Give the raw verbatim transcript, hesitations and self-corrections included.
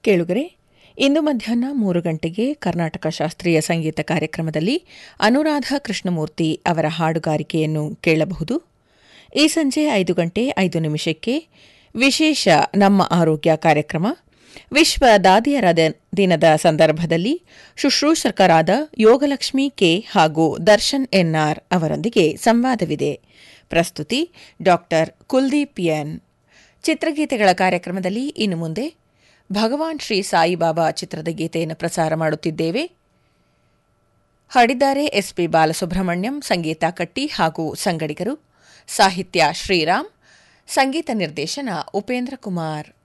ಕೇಳುಗರೆ, ಇಂದು ಮಧ್ಯಾಹ್ನ ಮೂರು ಗಂಟೆಗೆ ಕರ್ನಾಟಕ ಶಾಸ್ತ್ರೀಯ ಸಂಗೀತ ಕಾರ್ಯಕ್ರಮದಲ್ಲಿ ಅನುರಾಧ ಕೃಷ್ಣಮೂರ್ತಿ ಅವರ ಹಾಡುಗಾರಿಕೆಯನ್ನು ಕೇಳಬಹುದು. ಈ ಸಂಜೆ ಐದು ಗಂಟೆ ಐದು ನಿಮಿಷಕ್ಕೆ ವಿಶೇಷ ನಮ್ಮ ಆರೋಗ್ಯ ಕಾರ್ಯಕ್ರಮ. ವಿಶ್ವ ದಾದಿಯರ ದಿನದ ಸಂದರ್ಭದಲ್ಲಿ ಶುಶ್ರೂಷಕರಾದ ಯೋಗಲಕ್ಷ್ಮಿ ಕೆ ಹಾಗೂ ದರ್ಶನ್ ಎನ್ಆರ್ ಅವರೊಂದಿಗೆ ಸಂವಾದವಿದೆ. ಪ್ರಸ್ತುತಿ ಡಾಕ್ಟರ್ ಕುಲ್ದೀಪ್ ಎನ್. ಚಿತ್ರಗೀತೆಗಳ ಕಾರ್ಯಕ್ರಮದಲ್ಲಿ ಇನ್ನು ಮುಂದೆ ಭಗವಾನ್ ಶ್ರೀ ಸಾಯಿಬಾಬಾ ಚಿತ್ರದ ಗೀತೆಯನ್ನು ಪ್ರಸಾರ ಮಾಡುತ್ತಿದ್ದೇವೆ. ಹಾಡಿದ್ದಾರೆ ಎಸ್ಪಿ ಬಾಲಸುಬ್ರಹ್ಮಣ್ಯಂ, ಸಂಗೀತ ಕಟ್ಟಿ ಹಾಗೂ ಸಂಗಡಿಗರು. ಸಾಹಿತ್ಯ ಶ್ರೀರಾಮ್, ಸಂಗೀತ ನಿರ್ದೇಶನ ಉಪೇಂದ್ರ ಕುಮಾರ್.